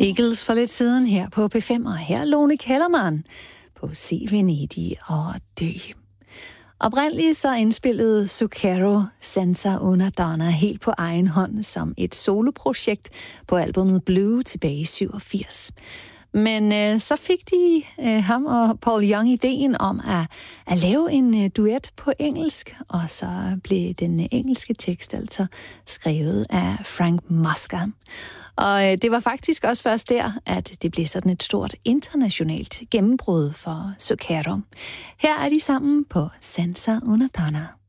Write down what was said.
Eagles for lidt siden her på P5, og her Lone Kellermann på Se Venedig og Dø. Oprindeligt så indspillede Zucchero Senza una Donna helt på egen hånd som et soloprojekt på albumet Blue tilbage i 87. Men så fik de ham og Paul Young ideen om at lave en duet på engelsk, og så blev den engelske tekst altså skrevet af Frank Muska. Og det var faktisk også først der, at det blev sådan et stort internationalt gennembrud for Zucchero. Her er de sammen på Senza una Donna.